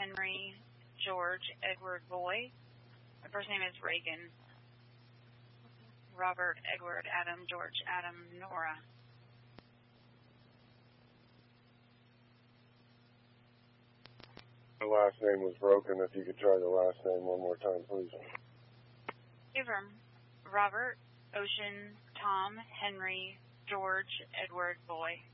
Henry, George, Edward, Boy. My first name is Reagan. Robert, Edward, Adam, George, Adam, Nora. The last name was broken. If you could try the last name one more time, please. Abram, Robert, Ocean, Tom, Henry, George, Edward, Boy.